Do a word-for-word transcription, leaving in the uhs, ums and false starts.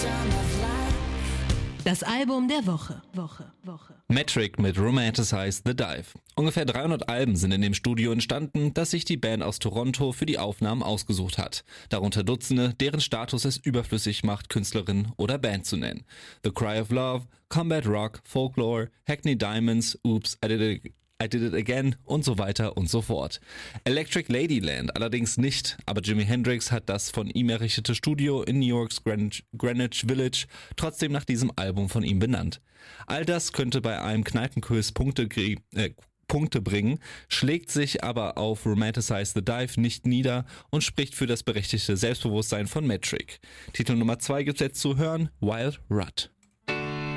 Das Album der Woche. Woche, Woche. Metric mit Romanticize the Dive. Ungefähr dreihundert Alben sind in dem Studio entstanden, das sich die Band aus Toronto für die Aufnahmen ausgesucht hat. Darunter Dutzende, deren Status es überflüssig macht, Künstlerin oder Band zu nennen. The Cry of Love, Combat Rock, Folklore, Hackney Diamonds, Oops, I Did It I Did It Again und so weiter und so fort. Electric Ladyland allerdings nicht, aber Jimi Hendrix hat das von ihm errichtete Studio in New Yorks Greenwich, Greenwich Village trotzdem nach diesem Album von ihm benannt. All das könnte bei einem Kneipenquiz Punkte, äh, Punkte bringen, schlägt sich aber auf Romanticize the Dive nicht nieder und spricht für das berechtigte Selbstbewusstsein von Metric. Titel Nummer zwei gibt's jetzt zu hören, Wild Rut.